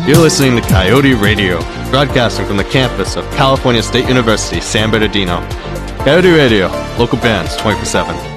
You're listening to Coyote Radio, broadcasting from the campus of California State University, San Bernardino. Coyote Radio, local bands 24/7.